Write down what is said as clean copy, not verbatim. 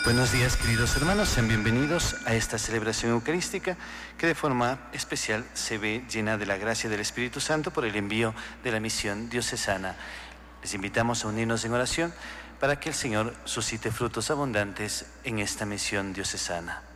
Buenos días, queridos hermanos, sean bienvenidos a esta celebración eucarística que de forma especial se ve llena de la gracia del Espíritu Santo por el envío de la misión diocesana. Les invitamos a unirnos en oración para que el Señor suscite frutos abundantes en esta misión diocesana.